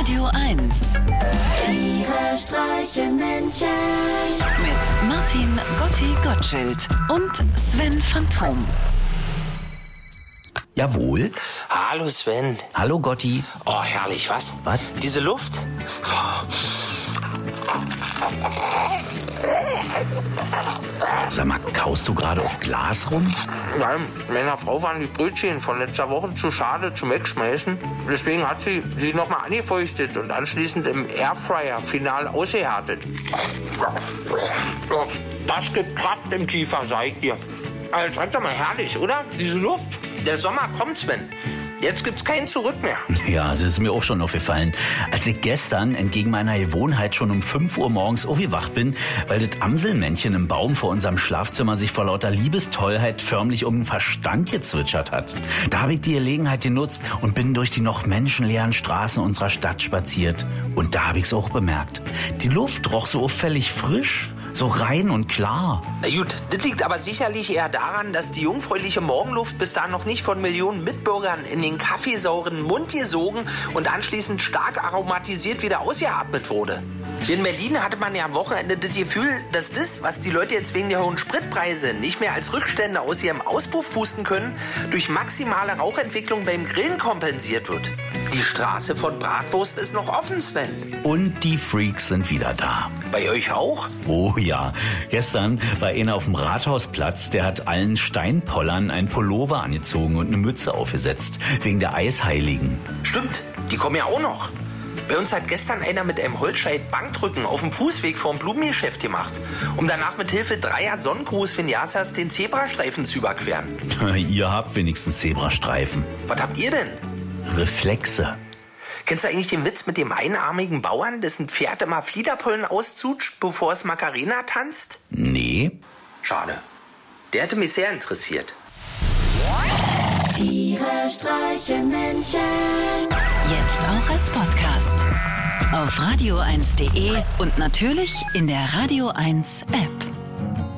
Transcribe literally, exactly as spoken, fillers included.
Radio eins. Tiere streichen Menschen. Mit Martin Gotti Gottschild und Sven Phantom. Jawohl. Hallo Sven. Hallo Gotti. Oh, herrlich, was? Was? Diese Luft? Sag mal, kaust du gerade auf Glas rum? Nein, meiner Frau waren die Brötchen von letzter Woche zu schade zum Wegschmeißen. Deswegen hat sie sie nochmal angefeuchtet und anschließend im Airfryer final ausgehärtet. Das gibt Kraft im Kiefer, sag ich dir. Also, sag doch mal, herrlich, oder? Diese Luft. Der Sommer kommt, Sven. Jetzt gibt's kein Zurück mehr. Ja, das ist mir auch schon aufgefallen. Als ich gestern entgegen meiner Gewohnheit schon um fünf Uhr morgens aufgewacht bin, weil das Amselmännchen im Baum vor unserem Schlafzimmer sich vor lauter Liebestollheit förmlich um den Verstand gezwitschert hat. Da habe ich die Gelegenheit genutzt und bin durch die noch menschenleeren Straßen unserer Stadt spaziert. Und da habe ich es auch bemerkt. Die Luft roch so auffällig frisch, so rein und klar. Na gut, das liegt aber sicherlich eher daran, dass die jungfräuliche Morgenluft bis dahin noch nicht von Millionen Mitbürgern in den kaffeesauren Mund gesogen und anschließend stark aromatisiert wieder ausgeatmet wurde. Hier in Berlin hatte man ja am Wochenende das Gefühl, dass das, was die Leute jetzt wegen der hohen Spritpreise nicht mehr als Rückstände aus ihrem Auspuff pusten können, durch maximale Rauchentwicklung beim Grillen kompensiert wird. Die Straße von Bratwurst ist noch offen, Sven. Und die Freaks sind wieder da. Bei euch auch? Oh ja, gestern war einer auf dem Rathausplatz, der hat allen Steinpollern ein Pullover angezogen und eine Mütze aufgesetzt, wegen der Eisheiligen. Stimmt, die kommen ja auch noch. Bei uns hat gestern einer mit einem Holzscheit Bankdrücken auf dem Fußweg vorm Blumengeschäft gemacht, um danach mit Hilfe dreier Sonnengruß Vinyasas den Zebrastreifen zu überqueren. Ihr habt wenigstens Zebrastreifen. Was habt ihr denn? Reflexe. Kennst du eigentlich den Witz mit dem einarmigen Bauern, dessen Pferd immer Fliederpollen auszutscht, bevor es Macarena tanzt? Nee. Schade. Der hätte mich sehr interessiert. Tiere streichen Menschen. Jetzt auch als Podcast. Auf radio eins punkt de und natürlich in der Radio eins App.